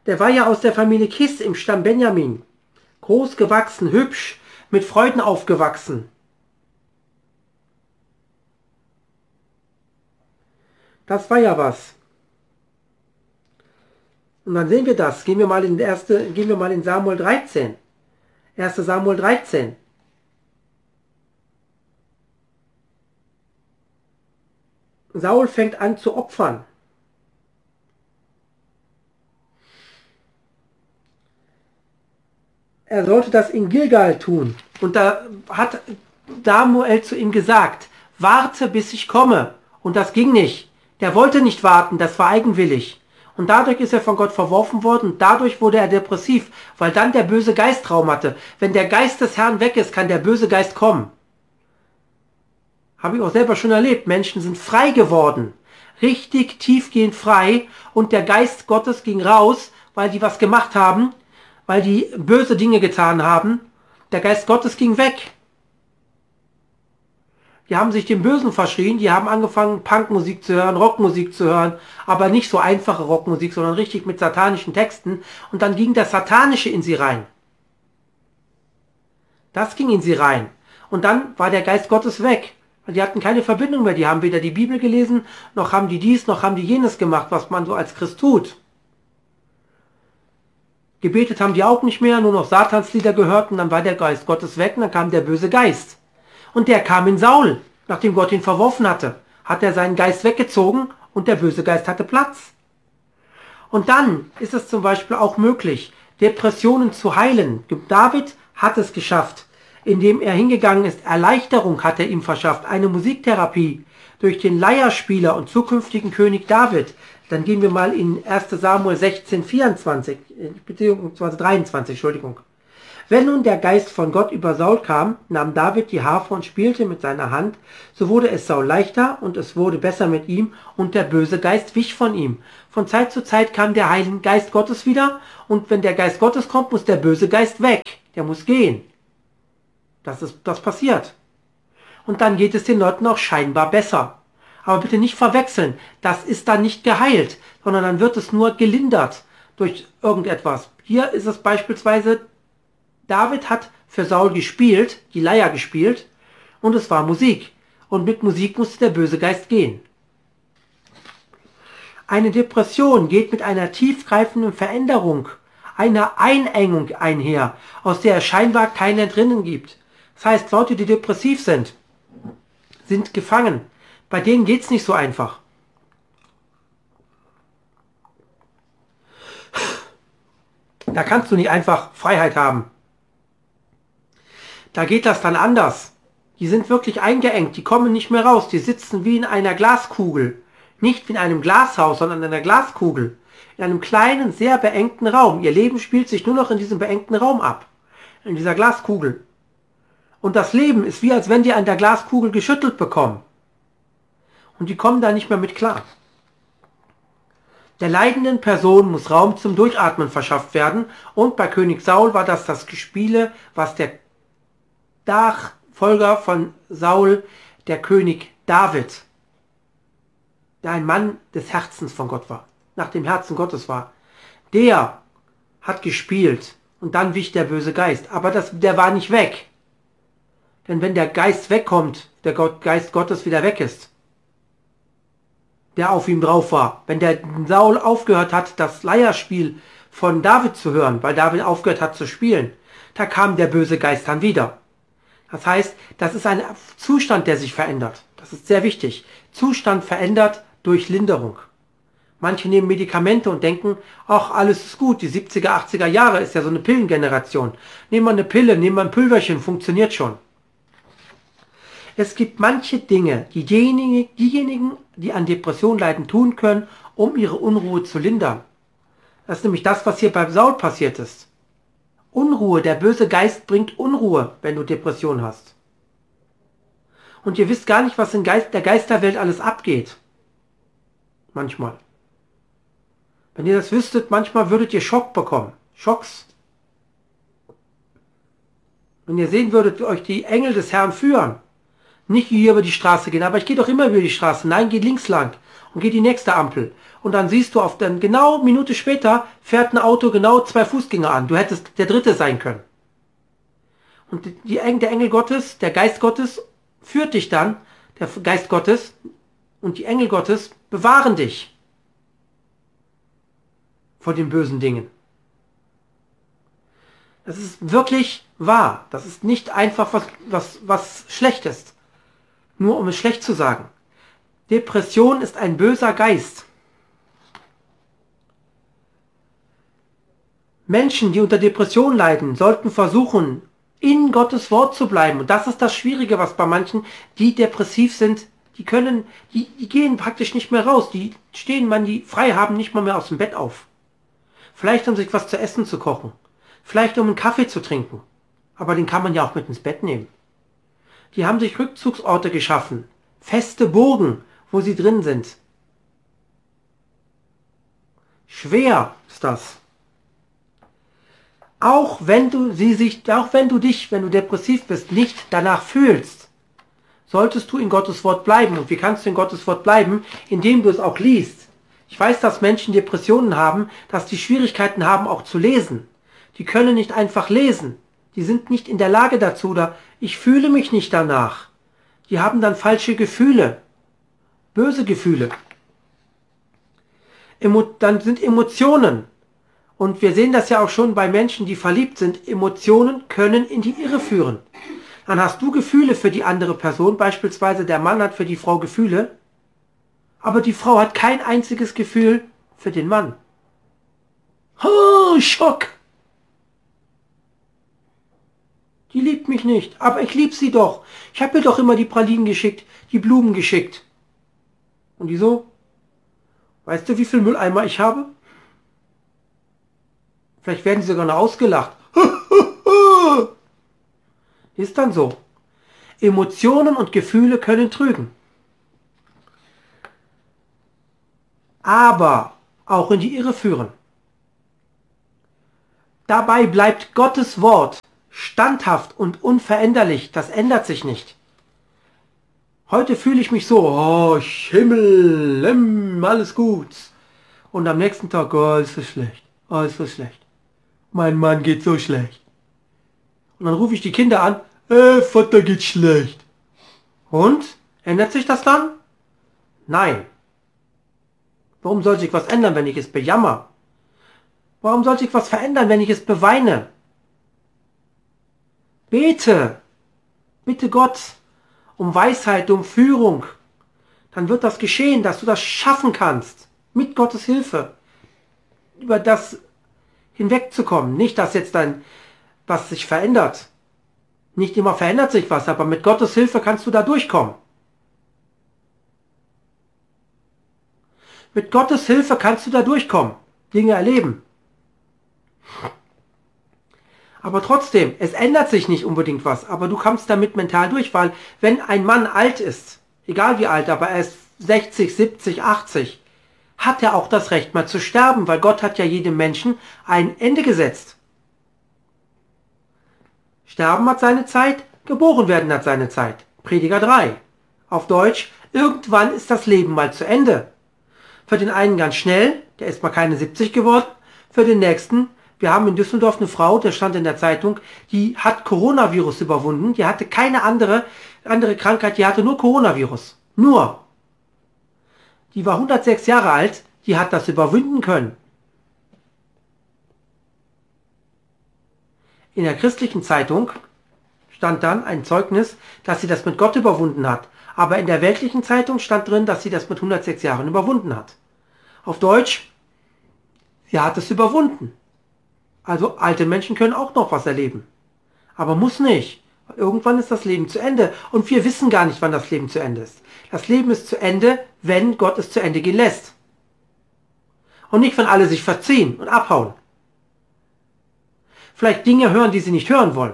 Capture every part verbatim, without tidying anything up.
Der war ja aus der Familie Kis im Stamm Benjamin. Groß gewachsen, hübsch, mit Freuden aufgewachsen. Das war ja was. Und dann sehen wir das. Gehen wir mal in, erste, gehen wir mal in Samuel dreizehn. erster Samuel dreizehn. Saul fängt an zu opfern. Er sollte das in Gilgal tun. Und da hat Samuel zu ihm gesagt, warte, bis ich komme. Und das ging nicht. Der wollte nicht warten, das war eigenwillig. Und dadurch ist er von Gott verworfen worden und dadurch wurde er depressiv, weil dann der böse Geist Raum hatte. Wenn der Geist des Herrn weg ist, kann der böse Geist kommen. Habe ich auch selber schon erlebt. Menschen sind frei geworden. Richtig tiefgehend frei. Und der Geist Gottes ging raus, weil die was gemacht haben, weil die böse Dinge getan haben. Der Geist Gottes ging weg. Die haben sich dem Bösen verschrien, die haben angefangen Punkmusik zu hören, Rockmusik zu hören, aber nicht so einfache Rockmusik, sondern richtig mit satanischen Texten. Und dann ging das Satanische in sie rein. Das ging in sie rein. Und dann war der Geist Gottes weg. Die hatten keine Verbindung mehr, die haben weder die Bibel gelesen, noch haben die dies, noch haben die jenes gemacht, was man so als Christ tut. Gebetet haben die auch nicht mehr, nur noch Satanslieder gehört und dann war der Geist Gottes weg und dann kam der böse Geist. Und der kam in Saul, nachdem Gott ihn verworfen hatte. Hat er seinen Geist weggezogen und der böse Geist hatte Platz. Und dann ist es zum Beispiel auch möglich, Depressionen zu heilen. David hat es geschafft, indem er hingegangen ist. Erleichterung hat er ihm verschafft, eine Musiktherapie durch den Leierspieler und zukünftigen König David. Dann gehen wir mal in erster Samuel sechzehn, vierundzwanzig, beziehungsweise dreiundzwanzig, Entschuldigung. Wenn nun der Geist von Gott über Saul kam, nahm David die Harfe und spielte mit seiner Hand, so wurde es Saul leichter und es wurde besser mit ihm und der böse Geist wich von ihm. Von Zeit zu Zeit kam der Heilige Geist Gottes wieder und wenn der Geist Gottes kommt, muss der böse Geist weg. Der muss gehen. Das ist, das passiert. Und dann geht es den Leuten auch scheinbar besser. Aber bitte nicht verwechseln, das ist dann nicht geheilt, sondern dann wird es nur gelindert durch irgendetwas. Hier ist es beispielsweise, David hat für Saul gespielt, die Leier gespielt, und es war Musik. Und mit Musik musste der böse Geist gehen. Eine Depression geht mit einer tiefgreifenden Veränderung, einer Einengung einher, aus der es scheinbar kein Entrinnen gibt. Das heißt, Leute, die depressiv sind, sind gefangen. Bei denen geht es nicht so einfach. Da kannst du nicht einfach Freiheit haben. Da geht das dann anders. Die sind wirklich eingeengt, die kommen nicht mehr raus, die sitzen wie in einer Glaskugel. Nicht wie in einem Glashaus, sondern in einer Glaskugel. In einem kleinen, sehr beengten Raum. Ihr Leben spielt sich nur noch in diesem beengten Raum ab. In dieser Glaskugel. Und das Leben ist wie, als wenn die an der Glaskugel geschüttelt bekommen. Und die kommen da nicht mehr mit klar. Der leidenden Person muss Raum zum Durchatmen verschafft werden. Und bei König Saul war das das Gespiele, was der Nachfolger von Saul, der König David, der ein Mann des Herzens von Gott war, nach dem Herzen Gottes war, der hat gespielt und dann wich der böse Geist. Aber das, der war nicht weg. Denn wenn der Geist wegkommt, der Gott, Geist Gottes wieder weg ist, der auf ihm drauf war, wenn der Saul aufgehört hat, das Leierspiel von David zu hören, weil David aufgehört hat zu spielen, da kam der böse Geist dann wieder. Das heißt, das ist ein Zustand, der sich verändert. Das ist sehr wichtig. Zustand verändert durch Linderung. Manche nehmen Medikamente und denken, ach, alles ist gut. Die siebziger, achtziger Jahre ist ja so eine Pillengeneration. Nehmen wir eine Pille, nehmen wir ein Pülverchen, funktioniert schon. Es gibt manche Dinge, die diejenigen, diejenigen, die an Depression leiden, tun können, um ihre Unruhe zu lindern. Das ist nämlich das, was hier bei Saul passiert ist. Unruhe, der böse Geist bringt Unruhe, wenn du Depression hast. Und ihr wisst gar nicht, was in Geist, der Geisterwelt alles abgeht. Manchmal. Wenn ihr das wüsstet, manchmal würdet ihr Schock bekommen. Schocks. Wenn ihr sehen würdet, wie euch die Engel des Herrn führen. Nicht hier über die Straße gehen, aber ich gehe doch immer über die Straße. Nein, geht links lang. und geht die nächste Ampel. Und dann siehst du auf dann genau eine Minute später fährt ein Auto genau zwei Fußgänger an. Du hättest der Dritte sein können. Und die, der Engel Gottes, der Geist Gottes führt dich dann, der Geist Gottes und die Engel Gottes bewahren dich vor den bösen Dingen. Das ist wirklich wahr. Das ist nicht einfach was, was, was schlecht ist. Nur um es schlecht zu sagen. Depression ist ein böser Geist. Menschen, die unter Depression leiden, sollten versuchen, in Gottes Wort zu bleiben. Und das ist das Schwierige, was bei manchen, die depressiv sind, die können, die, die gehen praktisch nicht mehr raus. Die stehen, man, die frei haben, nicht mal mehr aus dem Bett auf. Vielleicht um sich was zu essen zu kochen. Vielleicht um einen Kaffee zu trinken. Aber den kann man ja auch mit ins Bett nehmen. Die haben sich Rückzugsorte geschaffen. Feste Burgen, wo sie drin sind. Schwer ist das. Auch wenn du sie sich, auch wenn du dich, wenn du depressiv bist, nicht danach fühlst, solltest du in Gottes Wort bleiben. Und wie kannst du in Gottes Wort bleiben? Indem du es auch liest. Ich weiß, dass Menschen Depressionen haben, dass die Schwierigkeiten haben, auch zu lesen. Die können nicht einfach lesen. Die sind nicht in der Lage dazu oder ich fühle mich nicht danach. Die haben dann falsche Gefühle. Böse Gefühle. Emo- dann sind Emotionen. Und wir sehen das ja auch schon bei Menschen, die verliebt sind. Emotionen können in die Irre führen. Dann hast du Gefühle für die andere Person. Beispielsweise der Mann hat für die Frau Gefühle. Aber die Frau hat kein einziges Gefühl für den Mann. Oh, Schock! Die liebt mich nicht, aber ich lieb sie doch. Ich habe ihr doch immer die Pralinen geschickt, die Blumen geschickt. Und die so? Weißt du, wie viel Mülleimer ich habe? Vielleicht werden sie sogar noch ausgelacht. Ist dann so. Emotionen und Gefühle können trügen. Aber auch in die Irre führen. Dabei bleibt Gottes Wort standhaft und unveränderlich. Das ändert sich nicht. Heute fühle ich mich so, oh Himmel, ähm, alles gut. Und am nächsten Tag, oh, ist so schlecht, oh, ist so schlecht. Mein Mann geht so schlecht. Und dann rufe ich die Kinder an, äh, Vater geht schlecht. Und? Ändert sich das dann? Nein. Warum soll sich was ändern, wenn ich es bejammer? Warum soll sich was verändern, wenn ich es beweine? Bete. Bitte Gott um Weisheit, um Führung. Dann wird das geschehen, dass du das schaffen kannst. Mit Gottes Hilfe. Über das hinwegzukommen. Nicht, dass jetzt dann was sich verändert. Nicht immer verändert sich was, aber mit Gottes Hilfe kannst du da durchkommen. Mit Gottes Hilfe kannst du da durchkommen. Dinge erleben. Aber trotzdem, es ändert sich nicht unbedingt was, aber du kommst damit mental durch, weil wenn ein Mann alt ist, egal wie alt, aber er ist sechzig, siebzig, achtzig, hat er auch das Recht mal zu sterben, weil Gott hat ja jedem Menschen ein Ende gesetzt. Sterben hat seine Zeit, geboren werden hat seine Zeit. Prediger drei. Auf Deutsch, irgendwann ist das Leben mal zu Ende. Für den einen ganz schnell, der ist mal keine siebzig geworden, für den nächsten, wir haben in Düsseldorf eine Frau, der stand in der Zeitung, die hat Coronavirus überwunden, die hatte keine andere, andere Krankheit, die hatte nur Coronavirus. Nur. Die war hundertsechs Jahre alt, die hat das überwinden können. In der christlichen Zeitung stand dann ein Zeugnis, dass sie das mit Gott überwunden hat. Aber in der weltlichen Zeitung stand drin, dass sie das mit hundertsechs Jahren überwunden hat. Auf Deutsch, sie hat es überwunden. Also alte Menschen können auch noch was erleben. Aber muss nicht. Irgendwann ist das Leben zu Ende. Und wir wissen gar nicht, wann das Leben zu Ende ist. Das Leben ist zu Ende, wenn Gott es zu Ende gehen lässt. Und nicht, wenn alle sich verziehen und abhauen. Vielleicht Dinge hören, die sie nicht hören wollen.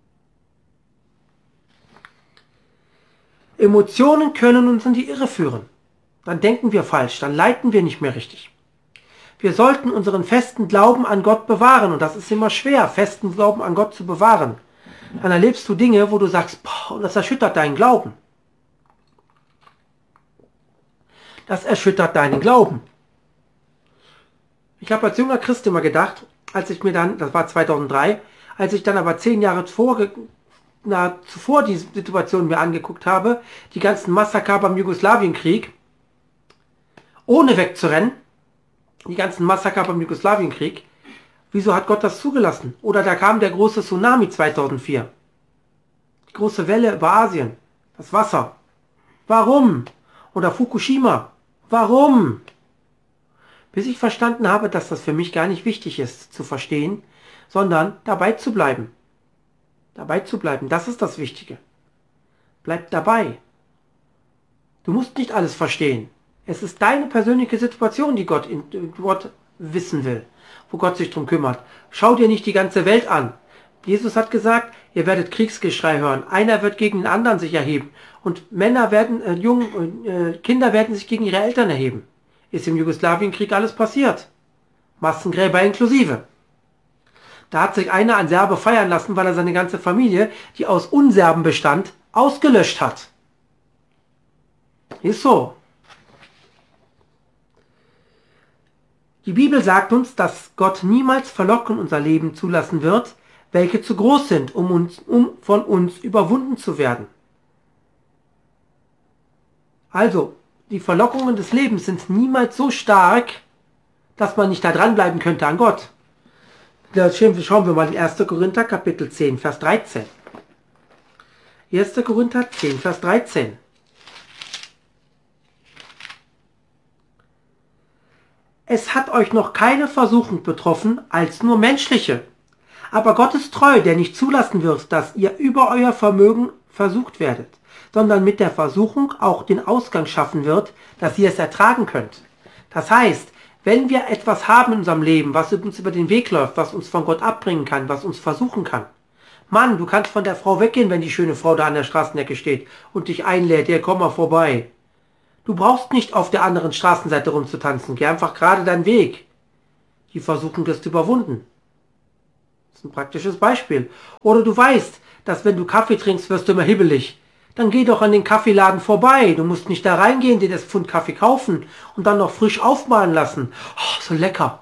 Emotionen können uns in die Irre führen. Dann denken wir falsch, dann leiten wir nicht mehr richtig. Wir sollten unseren festen Glauben an Gott bewahren. Und das ist immer schwer, festen Glauben an Gott zu bewahren. Dann erlebst du Dinge, wo du sagst, boah, das erschüttert deinen Glauben. Das erschüttert deinen Glauben. Ich habe als junger Christ immer gedacht, als ich mir dann, das war zweitausenddrei, als ich dann aber zehn Jahre zuvor, na, zuvor die Situation mir angeguckt habe, die ganzen Massaker beim Jugoslawienkrieg, ohne wegzurennen, die ganzen Massaker beim Jugoslawienkrieg, wieso hat Gott das zugelassen? Oder da kam der große Tsunami zweitausendvier. Die große Welle über Asien, das Wasser. Warum? Oder Fukushima. Warum? Bis ich verstanden habe, dass das für mich gar nicht wichtig ist zu verstehen, sondern dabei zu bleiben. Dabei zu bleiben, das ist das Wichtige. Bleib dabei. Du musst nicht alles verstehen. Es ist deine persönliche Situation, die Gott, in, Gott wissen will, wo Gott sich drum kümmert. Schau dir nicht die ganze Welt an. Jesus hat gesagt, ihr werdet Kriegsgeschrei hören. Einer wird gegen den anderen sich erheben. Und Männer werden, äh, Jungen, äh, Kinder werden sich gegen ihre Eltern erheben. Ist im Jugoslawienkrieg alles passiert. Massengräber inklusive. Da hat sich einer ein Serbe feiern lassen, weil er seine ganze Familie, die aus Unserben bestand, ausgelöscht hat. Ist so. Die Bibel sagt uns, dass Gott niemals Verlockungen in unser Leben zulassen wird, welche zu groß sind, um, uns, um von uns überwunden zu werden. Also, die Verlockungen des Lebens sind niemals so stark, dass man nicht da dranbleiben könnte an Gott. Da schauen wir mal in erster Korinther Kapitel zehn, Vers dreizehn. erster Korinther zehn, Vers dreizehn. Es hat euch noch keine Versuchung betroffen, als nur menschliche. Aber Gott ist treu, der nicht zulassen wird, dass ihr über euer Vermögen versucht werdet, sondern mit der Versuchung auch den Ausgang schaffen wird, dass ihr es ertragen könnt. Das heißt, wenn wir etwas haben in unserem Leben, was uns über den Weg läuft, was uns von Gott abbringen kann, was uns versuchen kann. Mann, du kannst von der Frau weggehen, wenn die schöne Frau da an der Straßenecke steht und dich einlädt, ja, komm mal vorbei. Du brauchst nicht auf der anderen Straßenseite rumzutanzen, geh einfach gerade deinen Weg. Die Versuchung ist überwunden. Das ist ein praktisches Beispiel. Oder du weißt, dass wenn du Kaffee trinkst, wirst du immer hibbelig. Dann geh doch an den Kaffeeladen vorbei. Du musst nicht da reingehen, dir das Pfund Kaffee kaufen und dann noch frisch aufmahlen lassen. Oh, so lecker.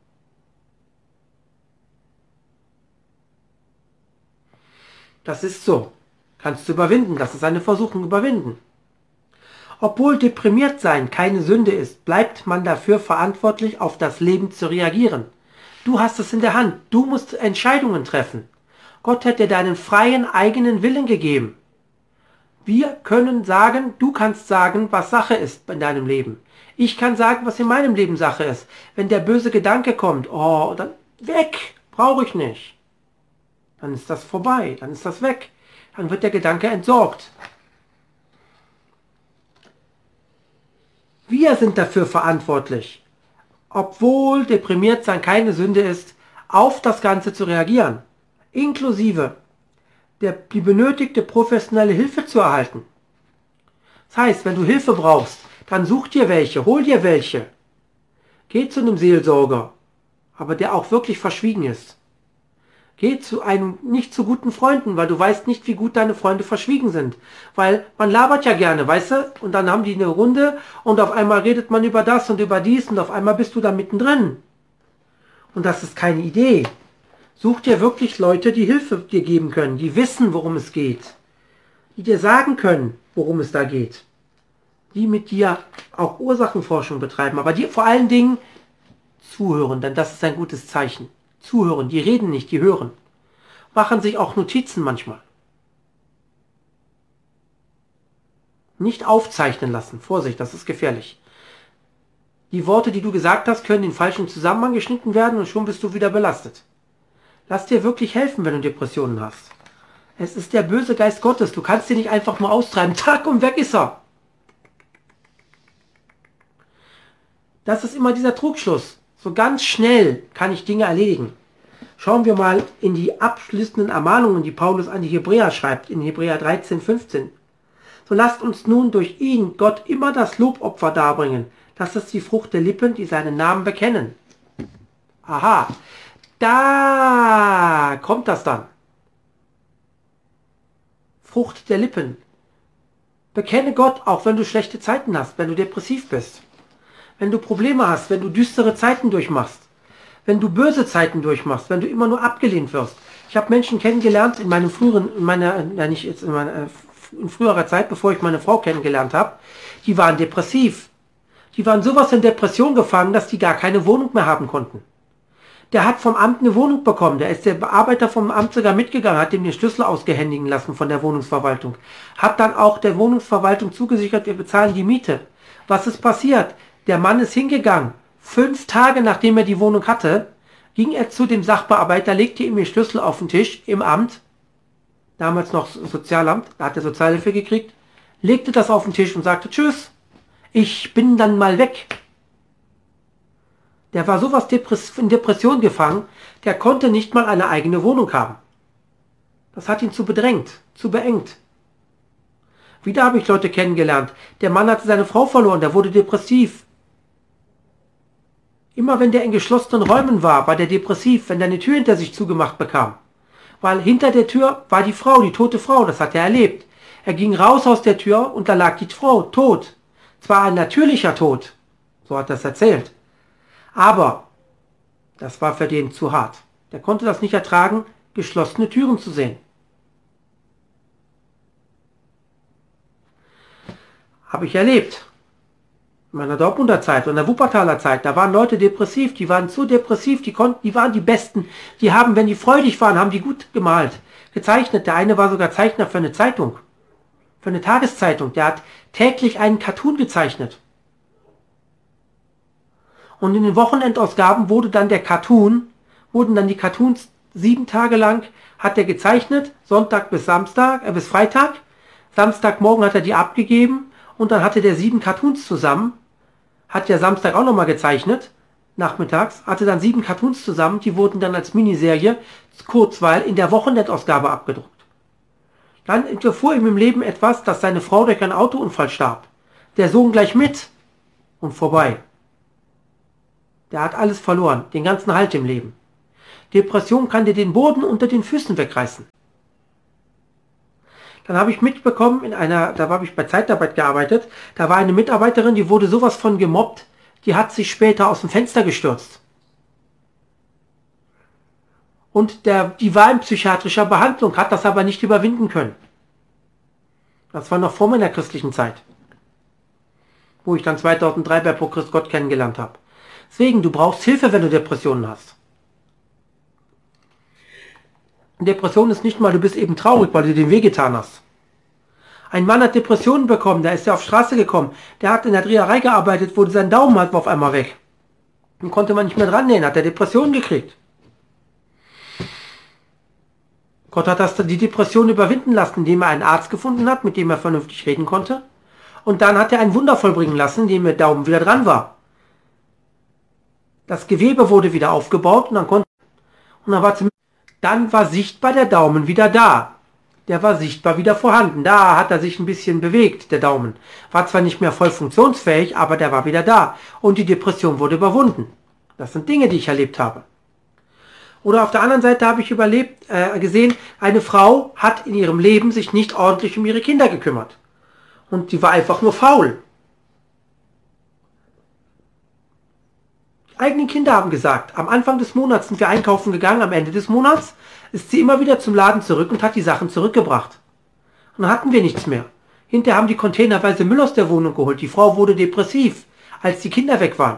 Das ist so. Kannst du überwinden. Das ist eine Versuchung überwinden. Obwohl deprimiert sein keine Sünde ist, bleibt man dafür verantwortlich, auf das Leben zu reagieren. Du hast es in der Hand. Du musst Entscheidungen treffen. Gott hat dir deinen freien eigenen Willen gegeben. Wir können sagen, du kannst sagen, was Sache ist in deinem Leben. Ich kann sagen, was in meinem Leben Sache ist. Wenn der böse Gedanke kommt, oh, dann weg, brauche ich nicht. Dann ist das vorbei, dann ist das weg. Dann wird der Gedanke entsorgt. Wir sind dafür verantwortlich, obwohl deprimiert sein keine Sünde ist, auf das Ganze zu reagieren, inklusive der, die benötigte professionelle Hilfe zu erhalten. Das heißt, wenn du Hilfe brauchst, dann such dir welche, hol dir welche. Geh zu einem Seelsorger, aber der auch wirklich verschwiegen ist. Geh zu einem nicht so guten Freunden, weil du weißt nicht, wie gut deine Freunde verschwiegen sind. Weil man labert ja gerne, weißt du? Und dann haben die eine Runde und auf einmal redet man über das und über dies und auf einmal bist du da mittendrin. Und das ist keine Idee. Such dir wirklich Leute, die Hilfe dir geben können, die wissen, worum es geht. Die dir sagen können, worum es da geht. Die mit dir auch Ursachenforschung betreiben, aber die vor allen Dingen zuhören, denn das ist ein gutes Zeichen. Zuhören, die reden nicht, die hören. Machen sich auch Notizen manchmal. Nicht aufzeichnen lassen. Vorsicht, das ist gefährlich. Die Worte, die du gesagt hast, können in den falschen Zusammenhang geschnitten werden und schon bist du wieder belastet. Lass dir wirklich helfen, wenn du Depressionen hast. Es ist der böse Geist Gottes. Du kannst ihn nicht einfach nur austreiben. Tack und weg ist er. Das ist immer dieser Trugschluss. So ganz schnell kann ich Dinge erledigen. Schauen wir mal in die abschließenden Ermahnungen, die Paulus an die Hebräer schreibt, in Hebräer dreizehn, fünfzehn. So lasst uns nun durch ihn Gott immer das Lobopfer darbringen. Das ist die Frucht der Lippen, die seinen Namen bekennen. Aha, da kommt das dann. Frucht der Lippen. Bekenne Gott, auch wenn du schlechte Zeiten hast, wenn du depressiv bist, wenn du Probleme hast, wenn du düstere Zeiten durchmachst, wenn du böse Zeiten durchmachst, wenn du immer nur abgelehnt wirst. Ich habe Menschen kennengelernt in meinem früheren, in meiner, ja nicht jetzt in meiner, in früherer Zeit, bevor ich meine Frau kennengelernt habe, die waren depressiv. Die waren sowas in Depression gefangen, dass die gar keine Wohnung mehr haben konnten. Der hat vom Amt eine Wohnung bekommen. Der ist der Bearbeiter vom Amt sogar mitgegangen, hat ihm den Schlüssel ausgehändigen lassen von der Wohnungsverwaltung. Hat dann auch der Wohnungsverwaltung zugesichert, wir bezahlen die Miete. Was ist passiert? Der Mann ist hingegangen. Fünf Tage nachdem er die Wohnung hatte, ging er zu dem Sachbearbeiter, legte ihm den Schlüssel auf den Tisch im Amt, damals noch Sozialamt, da hat er Sozialhilfe gekriegt, legte das auf den Tisch und sagte, tschüss, ich bin dann mal weg. Der war sowas in Depression gefangen, der konnte nicht mal eine eigene Wohnung haben. Das hat ihn zu bedrängt, zu beengt. Wieder habe ich Leute kennengelernt. Der Mann hatte seine Frau verloren, der wurde depressiv. Immer wenn der in geschlossenen Räumen war, war der depressiv, wenn der eine Tür hinter sich zugemacht bekam. Weil hinter der Tür war die Frau, die tote Frau, das hat er erlebt. Er ging raus aus der Tür und da lag die Frau, tot. Zwar ein natürlicher Tod, so hat er es erzählt. Aber das war für den zu hart. Der konnte das nicht ertragen, geschlossene Türen zu sehen. Habe ich erlebt. In meiner Dortmunder Zeit und in der Wuppertaler Zeit, da waren Leute depressiv, die waren zu depressiv, die konnten, die waren die Besten. Die haben, wenn die freudig waren, haben die gut gemalt, gezeichnet. Der eine war sogar Zeichner für eine Zeitung, für eine Tageszeitung. Der hat täglich einen Cartoon gezeichnet. Und in den Wochenendausgaben wurde dann der Cartoon, wurden dann die Cartoons sieben Tage lang, hat er gezeichnet, Sonntag bis Samstag, äh, bis Freitag. Samstagmorgen hat er die abgegeben und dann hatte der sieben Cartoons zusammen. Hat der Samstag auch nochmal gezeichnet, nachmittags, hatte dann sieben Cartoons zusammen, die wurden dann als Miniserie, Kurzweil, in der Wochenendausgabe abgedruckt. Dann erfuhr ihm im Leben etwas, dass seine Frau durch einen Autounfall starb. Der Sohn gleich mit und vorbei. Der hat alles verloren, den ganzen Halt im Leben. Depression kann dir den Boden unter den Füßen wegreißen. Dann habe ich mitbekommen, in einer, da habe ich bei Zeitarbeit gearbeitet, da war eine Mitarbeiterin, die wurde sowas von gemobbt, die hat sich später aus dem Fenster gestürzt. Und der, die war in psychiatrischer Behandlung, hat das aber nicht überwinden können. Das war noch vor meiner christlichen Zeit, wo ich dann zweitausenddrei bei Pro Christ Gott kennengelernt habe. Deswegen, du brauchst Hilfe, wenn du Depressionen hast. Depression ist nicht mal, du bist eben traurig, weil du den Weh getan hast. Ein Mann hat Depressionen bekommen, der ist ja auf die Straße gekommen, der hat in der Dreherei gearbeitet, wurde sein Daumen halt auf einmal weg. Dann konnte man nicht mehr dran nähen, hat er Depressionen gekriegt. Gott hat das, die Depression überwinden lassen, indem er einen Arzt gefunden hat, mit dem er vernünftig reden konnte. Und dann hat er ein Wunder vollbringen lassen, indem der Daumen wieder dran war. Das Gewebe wurde wieder aufgebaut und dann konnte, und dann war, dann war sichtbar der Daumen wieder da. Der war sichtbar wieder vorhanden. Da hat er sich ein bisschen bewegt, der Daumen. War zwar nicht mehr voll funktionsfähig, aber der war wieder da. Und die Depression wurde überwunden. Das sind Dinge, die ich erlebt habe. Oder auf der anderen Seite habe ich überlebt, äh, gesehen, eine Frau hat in ihrem Leben sich nicht ordentlich um ihre Kinder gekümmert. Und die war einfach nur faul. Die eigenen Kinder haben gesagt, am Anfang des Monats sind wir einkaufen gegangen, am Ende des Monats ist sie immer wieder zum Laden zurück und hat die Sachen zurückgebracht. Und dann hatten wir nichts mehr. Hinterher haben die containerweise Müll aus der Wohnung geholt. Die Frau wurde depressiv, als die Kinder weg waren.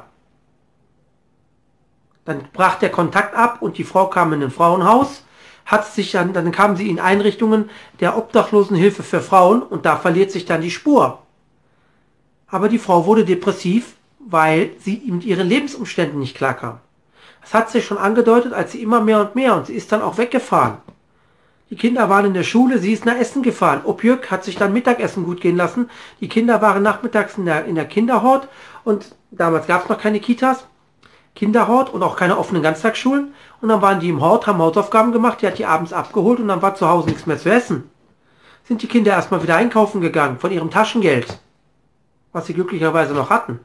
Dann brach der Kontakt ab und die Frau kam in ein Frauenhaus, hat sich dann, dann kamen sie in Einrichtungen der Obdachlosenhilfe für Frauen und da verliert sich dann die Spur. Aber die Frau wurde depressiv, weil sie mit ihren Lebensumständen nicht klarkam. Das hat sich schon angedeutet, als sie immer mehr und mehr, und sie ist dann auch weggefahren. Die Kinder waren in der Schule, sie ist nach Essen gefahren. Opjök hat sich dann Mittagessen gut gehen lassen. Die Kinder waren nachmittags in der, in der Kinderhort und damals gab es noch keine Kitas, Kinderhort und auch keine offenen Ganztagsschulen. Und dann waren die im Hort, haben Hausaufgaben gemacht, die hat die abends abgeholt und dann war zu Hause nichts mehr zu essen. Sind die Kinder erstmal wieder einkaufen gegangen von ihrem Taschengeld, was sie glücklicherweise noch hatten.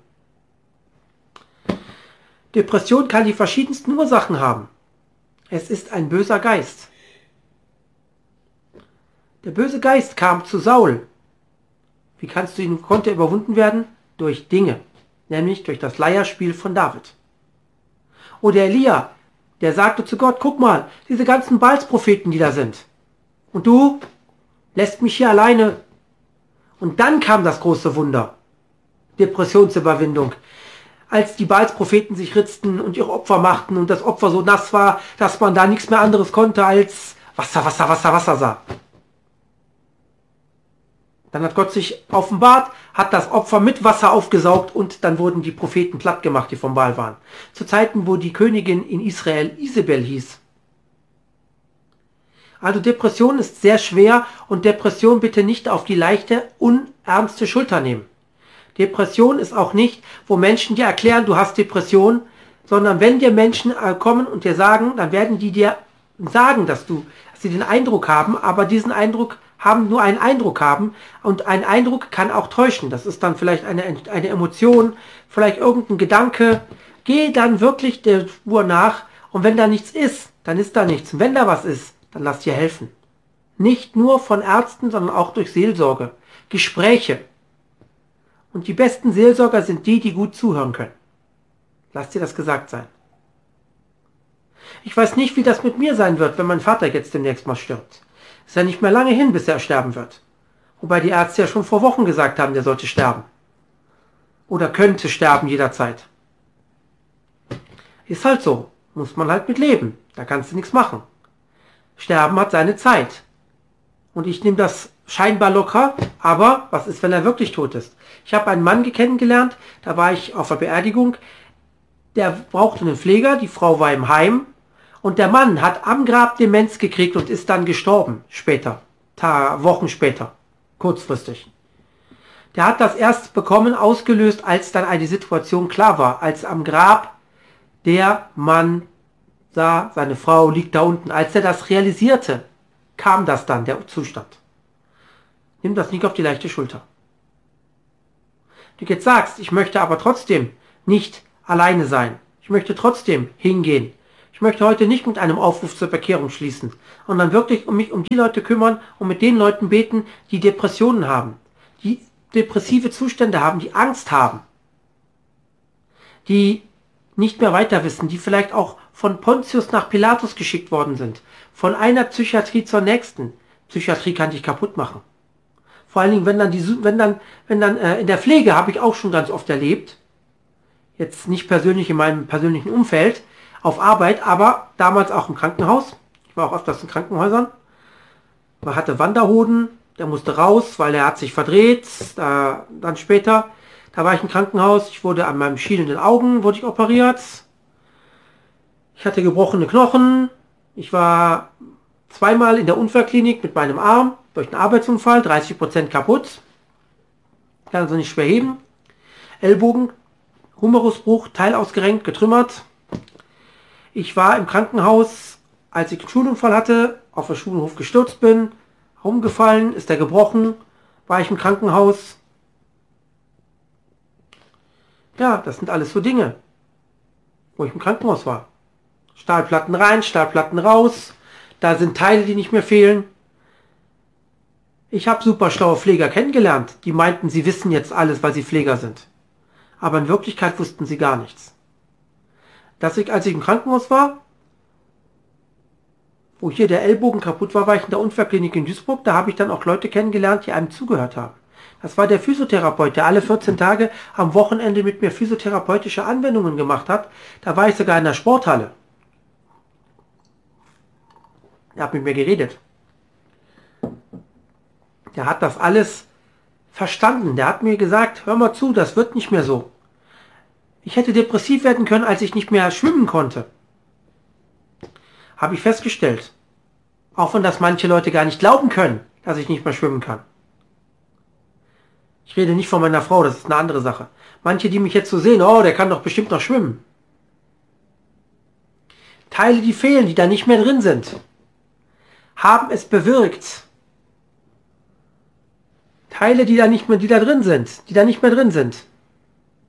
Depression kann die verschiedensten Ursachen haben. Es ist ein böser Geist. Der böse Geist kam zu Saul. Wie kannst du ihn, konnte er überwunden werden? Durch Dinge, nämlich durch das Leierspiel von David. Oder Elia, der sagte zu Gott, guck mal, diese ganzen Baalspropheten, die da sind. Und du lässt mich hier alleine. Und dann kam das große Wunder. Depressionsüberwindung. Als die Baalspropheten sich ritzten und ihre Opfer machten und das Opfer so nass war, dass man da nichts mehr anderes konnte als Wasser, Wasser, Wasser, Wasser sah. Dann hat Gott sich offenbart, hat das Opfer mit Wasser aufgesaugt und dann wurden die Propheten platt gemacht, die vom Baal waren. Zu Zeiten, wo die Königin in Israel Isabel hieß. Also Depression ist sehr schwer und Depression bitte nicht auf die leichte, unernste Schulter nehmen. Depression ist auch nicht, wo Menschen dir erklären, du hast Depression, sondern wenn dir Menschen kommen und dir sagen, dann werden die dir sagen, dass du, dass sie den Eindruck haben, aber diesen Eindruck haben, nur einen Eindruck haben und ein Eindruck kann auch täuschen. Das ist dann vielleicht eine, eine Emotion, vielleicht irgendein Gedanke. Geh dann wirklich der Spur nach und wenn da nichts ist, dann ist da nichts. Und wenn da was ist, dann lass dir helfen. Nicht nur von Ärzten, sondern auch durch Seelsorge, Gespräche. Und die besten Seelsorger sind die, die gut zuhören können. Lass dir das gesagt sein. Ich weiß nicht, wie das mit mir sein wird, wenn mein Vater jetzt demnächst mal stirbt. Ist ja nicht mehr lange hin, bis er sterben wird. Wobei die Ärzte ja schon vor Wochen gesagt haben, der sollte sterben. Oder könnte sterben jederzeit. Ist halt so. Muss man halt mit leben. Da kannst du nichts machen. Sterben hat seine Zeit. Und ich nehme das scheinbar locker, aber was ist, wenn er wirklich tot ist? Ich habe einen Mann kennengelernt, da war ich auf der Beerdigung, der brauchte einen Pfleger, die Frau war im Heim und der Mann hat am Grab Demenz gekriegt und ist dann gestorben, später, Wochen später, kurzfristig. Der hat das erst bekommen, ausgelöst, als dann eine Situation klar war, als am Grab der Mann sah, seine Frau liegt da unten, als er das realisierte, kam das dann, der Zustand. Nimm das nicht auf die leichte Schulter. Du jetzt sagst, ich möchte aber trotzdem nicht alleine sein. Ich möchte trotzdem hingehen. Ich möchte heute nicht mit einem Aufruf zur Bekehrung schließen, sondern wirklich um mich um die Leute kümmern und mit den Leuten beten, die Depressionen haben, die depressive Zustände haben, die Angst haben, die nicht mehr weiter wissen, die vielleicht auch von Pontius nach Pilatus geschickt worden sind, von einer Psychiatrie zur nächsten. Psychiatrie kann dich kaputt machen. Vor allen Dingen, wenn dann, die, wenn dann, wenn dann äh, in der Pflege habe ich auch schon ganz oft erlebt, jetzt nicht persönlich in meinem persönlichen Umfeld, auf Arbeit, aber damals auch im Krankenhaus. Ich war auch öfters in Krankenhäusern. Man hatte Wanderhoden, der musste raus, weil er hat sich verdreht. Da, dann später, da war ich im Krankenhaus, ich wurde an meinem schielenden Augen, wurde ich operiert. Ich hatte gebrochene Knochen. Ich war zweimal in der Unfallklinik mit meinem Arm durch einen Arbeitsunfall, dreißig Prozent kaputt. Kann also nicht schwer heben. Ellbogen, Humerusbruch, Teil ausgerenkt, getrümmert. Ich war im Krankenhaus, als ich einen Schulunfall hatte, auf dem Schulhof gestürzt bin, rumgefallen, ist er gebrochen, war ich im Krankenhaus. Ja, das sind alles so Dinge, wo ich im Krankenhaus war. Stahlplatten rein, Stahlplatten raus, da sind Teile, die nicht mehr fehlen. Ich habe super schlaue Pfleger kennengelernt, die meinten, sie wissen jetzt alles, weil sie Pfleger sind. Aber in Wirklichkeit wussten sie gar nichts. Dass ich, als ich im Krankenhaus war, wo hier der Ellbogen kaputt war, war ich in der Unfallklinik in Duisburg, da habe ich dann auch Leute kennengelernt, die einem zugehört haben. Das war der Physiotherapeut, der alle vierzehn Tage am Wochenende mit mir physiotherapeutische Anwendungen gemacht hat. Da war ich sogar in der Sporthalle. Er hat mit mir geredet. Der hat das alles verstanden. Der hat mir gesagt, hör mal zu, das wird nicht mehr so. Ich hätte depressiv werden können, als ich nicht mehr schwimmen konnte. Habe ich festgestellt. Auch wenn das manche Leute gar nicht glauben können, dass ich nicht mehr schwimmen kann. Ich rede nicht von meiner Frau, das ist eine andere Sache. Manche, die mich jetzt so sehen, oh, der kann doch bestimmt noch schwimmen. Teile, die fehlen, die da nicht mehr drin sind, haben es bewirkt. Teile, die da nicht mehr, die da drin sind, die da nicht mehr drin sind,